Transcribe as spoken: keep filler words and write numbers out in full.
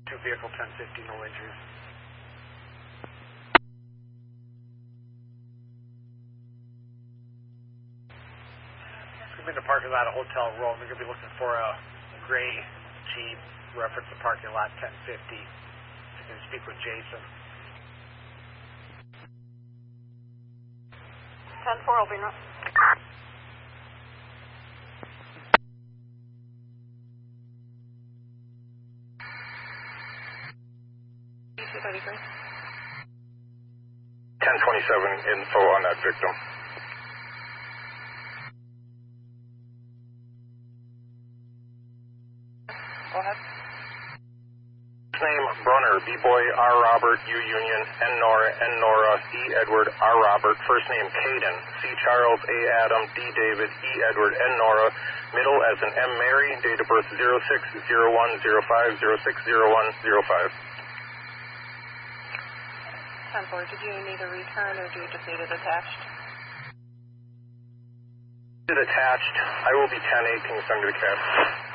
Two vehicle ten fifty, no injuries. We've been to parking lot of Hotel Rome. We're going to be looking for a gray Jeep, reference the parking lot ten fifty. You can speak with Jason. ten four will be no. ten twenty-seven info on that victim. Go ahead. Name Brunner, B-Boy, R. Robert, U. Union, N. Nora, N. Nora, E. Edward, R. Robert. First name Caden, C. Charles, A. Adam, D. David, E. Edward, N. Nora. Middle as in M. Mary. Date of birth zero six zero one zero five zero six zero one zero five. ten four, did you need a return or do you just need it attached? It attached. I will be ten eight. Can you send me the cab?